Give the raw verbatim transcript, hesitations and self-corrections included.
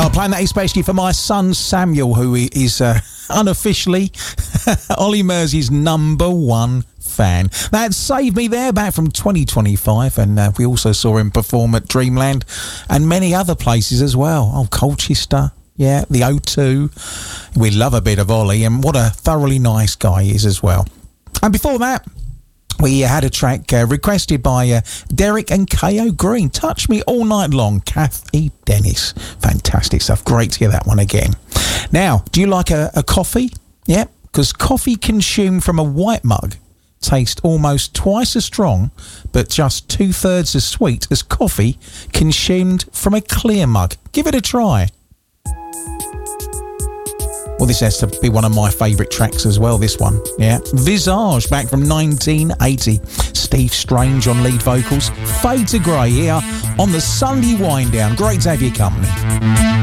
I'm playing that especially for my son Samuel, who is uh, unofficially Ollie Mersey's number one fan. That saved me there back from twenty twenty-five, and uh, we also saw him perform at Dreamland and many other places as well. Oh, Colchester, yeah, the O two. We love a bit of Ollie, and what a thoroughly nice guy he is as well. And before that, we had a track uh, requested by uh, Derek and K O Green. Touch Me All Night Long, Kathy Dennis. Fantastic stuff. Great to hear that one again. Now, do you like a, a coffee? Yeah, because coffee consumed from a white mug tastes almost twice as strong, but just two-thirds as sweet as coffee consumed from a clear mug. Give it a try. Well, this has to be one of my favourite tracks as well, this one. Yeah. Visage, back from nineteen eighty. Steve Strange on lead vocals. Fade to Grey here on the Sunday Wind Down. Great to have your company.